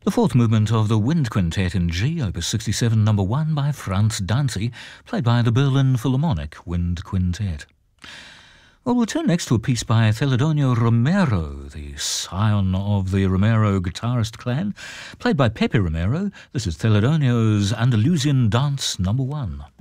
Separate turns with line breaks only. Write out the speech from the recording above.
The fourth movement of the Wind Quintet in G, Opus 67, number 1 by Franz Danzi, played by the Berlin Philharmonic Wind Quintet. Well, we'll turn next to a piece by Celedonio Romero, the scion of the Romero guitarist clan, played by Pepe Romero. This is Celedonio's Andalusian Dance number 1.